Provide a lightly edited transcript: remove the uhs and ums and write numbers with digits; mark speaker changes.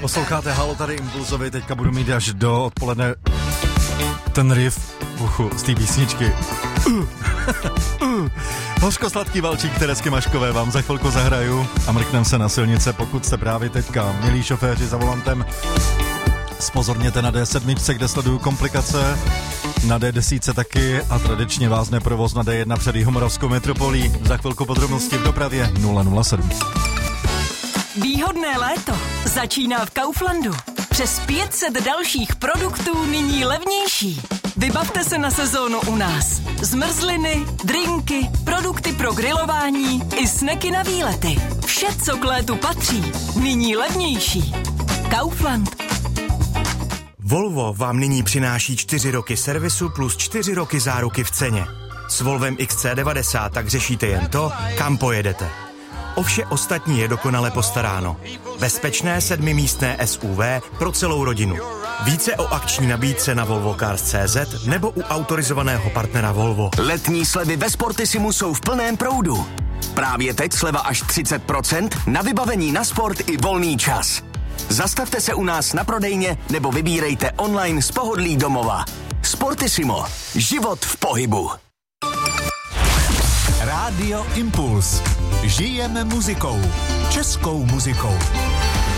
Speaker 1: Posloucháte Halo, tady Impulzovi, teďka budu mít až do odpoledne ten riff v uchu z té písničky. Hořko-sladký valčík Teresky Maškové vám za chvilku zahraju a mrknem se na silnice, pokud jste právě teďka, milí šoféři za volantem, spozorněte na D7, kde sleduju komplikace, na D10 taky a tradičně vázne provoz na D1 před Jihomoravskou metropolí. Za chvilku podrobnosti v dopravě 007.
Speaker 2: Výhodné léto začíná v Kauflandu. Přes 500 dalších produktů nyní levnější. Vybavte se na sezónu u nás. Zmrzliny, drinky, produkty pro grilování i sneky na výlety. Vše, co k létu patří, nyní levnější. Kaufland.
Speaker 3: Volvo vám nyní přináší 4 roky servisu plus 4 roky záruky v ceně. S Volvem XC90 tak řešíte jen to, kam pojedete. O vše ostatní je dokonale postaráno. Bezpečné 7místné SUV pro celou rodinu. Více o akční nabídce na volvocars.cz nebo u autorizovaného partnera Volvo.
Speaker 4: Letní slevy ve Sportissimu jsou v plném proudu. Právě teď sleva až 30% na vybavení na sport i volný čas. Zastavte se u nás na prodejně nebo vybírejte online z pohodlí domova. Sportissimo. Život v pohybu.
Speaker 5: Rádio Impuls. Žijeme muzikou. Českou muzikou.